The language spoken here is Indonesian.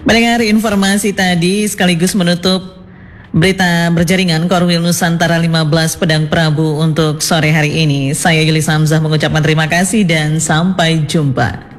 Mendengar informasi tadi sekaligus menutup berita berjaringan Korwil Nusantara 15 Pedang Prabu untuk sore hari ini. Saya Yuli Samzah mengucapkan terima kasih dan sampai jumpa.